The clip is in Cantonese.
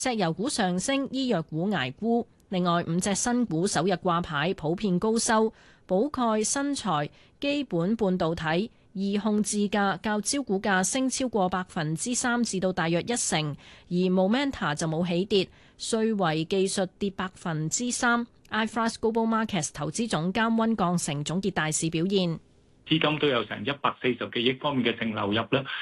石油股上升，醫藥股捱沽。另外5隻新股首日掛牌，普遍高收。寶蓋、新材、基本半導體、易控智駕較招股價升超過3%至到大約1成，而 Momenta 就冇起跌。瑞維技術跌3%。iFAST Global Markets 投資總監溫鋼成總結大市表現。 資金都有成140幾億方面嘅淨流入啦，